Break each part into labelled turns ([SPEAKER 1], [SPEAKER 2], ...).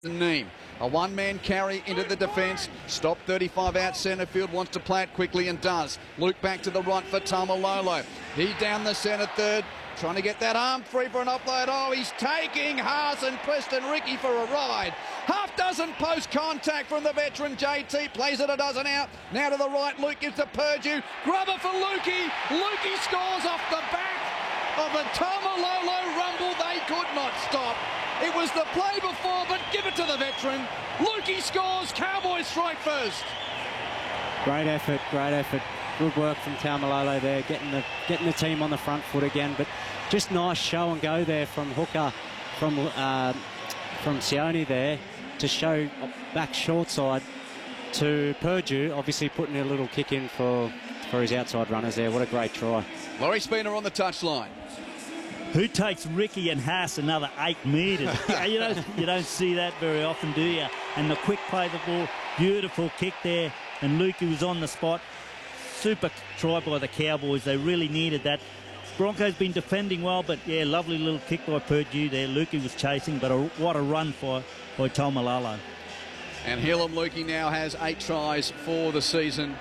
[SPEAKER 1] Neem. A one-man carry into the defence. Stop 35 out centre field. Wants to play it quickly and does. Luke back to the right for Taumalolo. He down the centre third. Trying to get that arm free for an offload. Oh, he's taking Haas and Preston Ricky for a ride. Half dozen post contact from the veteran. JT plays it a dozen out. Now to the right. Luke gives to Purdue. Grubber for Lukey. Lukey scores off the back of a Taumalolo rumble. They could not stop. It was the play before, but give it to the veteran. Lukey scores. Cowboys strike first.
[SPEAKER 2] Great effort, great effort. Good work from Taumalolo there, getting the team on the front foot again. But just nice show and go there from Hooker, from Sione there, to show back short side to Purdue. Obviously putting a little kick in for his outside runners there. What a great try.
[SPEAKER 1] Laurie Spina on the touchline.
[SPEAKER 3] Who takes Ricky and Haas another 8 metres? you don't see that very often, do you? And the quick play of the ball, beautiful kick there, and Lukey was on the spot. Super try by the Cowboys. They really needed that. Broncos been defending well, but yeah, lovely little kick by Purdue there. Lukey was chasing, but what a run by Taumalolo.
[SPEAKER 1] And Hillam Lukey now has 8 tries for the season.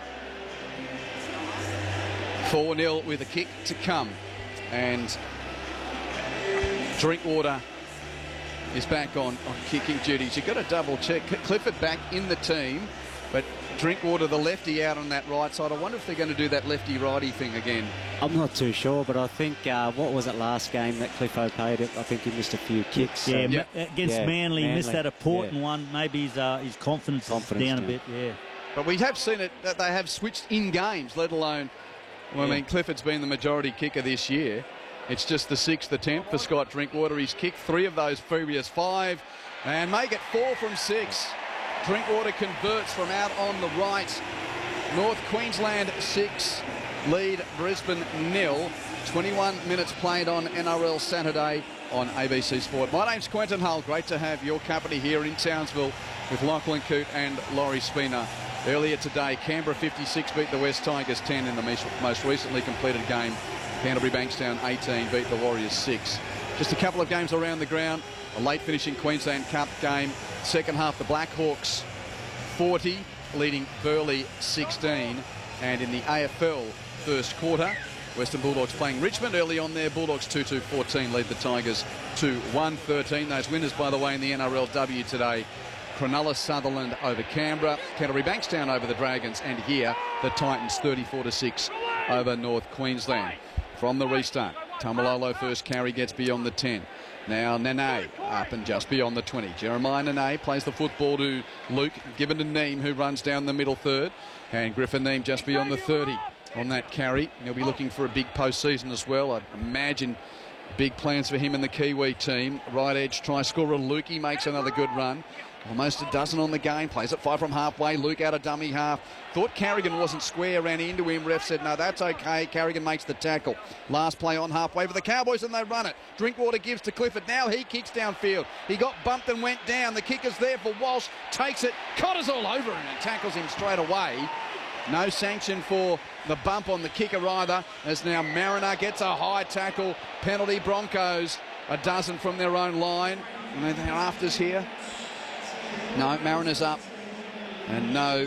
[SPEAKER 1] 4-0 with a kick to come. And Drinkwater is back on kicking duties. You've got to double check. Clifford back in the team, but Drinkwater, the lefty, out on that right side. I wonder if they're going to do that lefty-righty thing again.
[SPEAKER 2] I'm not too sure, but I think, what was it last game that Cliffo played it? I think he missed a few kicks.
[SPEAKER 3] Yeah, against Manly, missed that important one. Maybe his confidence is down a bit, yeah.
[SPEAKER 1] But we have seen it, that they have switched in games, let alone, well, I mean, Clifford's been the majority kicker this year. It's just the 6th attempt for Scott Drinkwater. He's kicked 3 of those previous 5 and make it 4 from 6. Drinkwater converts from out on the right. North Queensland 6, lead Brisbane 0. 21 minutes played on NRL Saturday on ABC Sport. My name's Quentin Hull. Great to have your company here in Townsville with Lachlan Coote and Laurie Spina. Earlier today, Canberra 56 beat the West Tigers 10 in the most recently completed game. Canterbury Bankstown 18 beat the Warriors 6. Just a couple of games around the ground. A late finishing Queensland Cup game. Second half, the Blackhawks 40, leading Burleigh 16. And in the AFL first quarter, Western Bulldogs playing Richmond early on there. Bulldogs 2-2-14 lead the Tigers 2-1-13. Those winners, by the way, in the NRLW today. Cronulla Sutherland over Canberra, Canterbury Bankstown over the Dragons, and here the Titans 34-6 over North Queensland. From the restart, Taumalolo first carry gets beyond the 10. Now Nene up and just beyond the 20. Jeremiah Nene plays the football to Luke, given to Neem, who runs down the middle third. And Griffin Neem just beyond the 30 on that carry. He'll be looking for a big postseason as well. I'd imagine big plans for him and the Kiwi team. Right edge try scorer Lukey makes another good run. Almost a dozen on the game. Plays it 5 from halfway. Luke out of dummy half. Thought Carrigan wasn't square. Ran into him. Ref said, no, that's okay. Carrigan makes the tackle. Last play on halfway for the Cowboys, and they run it. Drinkwater gives to Clifford. Now he kicks downfield. He got bumped and went down. The kicker's there for Walsh. Takes it. Cotter's all over him and tackles him straight away. No sanction for the bump on the kicker either, as now Mariner gets a high tackle. Penalty. Broncos a dozen from their own line. And they're afters here. No, Mariners up, and no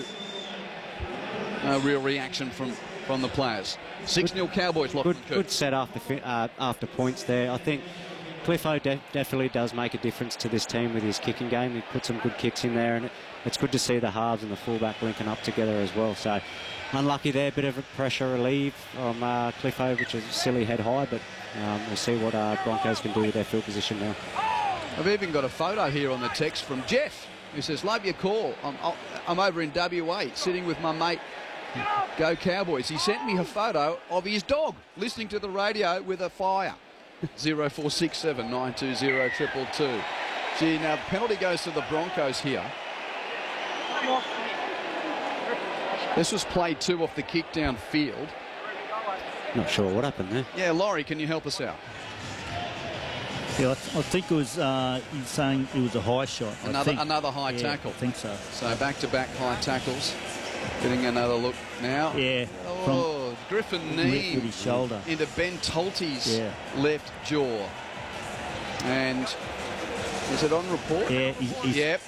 [SPEAKER 1] real reaction from the players. 6-0 Cowboys.
[SPEAKER 2] Good set after points there. I think Cliffo definitely does make a difference to this team with his kicking game. He put some good kicks in there, and it's good to see the halves and the fullback linking up together as well. So unlucky there, bit of a pressure relief from Cliffo, which is silly head high, but we'll see what Broncos can do with their field position now.
[SPEAKER 1] I've even got a photo here on the text from Jeff, who says, love your call. I'm over in WA sitting with my mate, Go Cowboys. He sent me a photo of his dog listening to the radio with a fire. 0467 920 222. Gee, now the penalty goes to the Broncos here. This was play 2 off the kick downfield.
[SPEAKER 2] Not sure what happened there.
[SPEAKER 1] Yeah, Laurie, can you help us out?
[SPEAKER 3] Yeah, I think it was, he's saying it was a high shot.
[SPEAKER 1] Another high tackle.
[SPEAKER 3] I think so.
[SPEAKER 1] So back-to-back high tackles. Getting another look now.
[SPEAKER 3] Yeah.
[SPEAKER 1] Oh, Griffin Neem
[SPEAKER 3] with his shoulder
[SPEAKER 1] into Ben Tolte's left jaw. And is it on report?
[SPEAKER 3] Yeah.
[SPEAKER 1] Yep.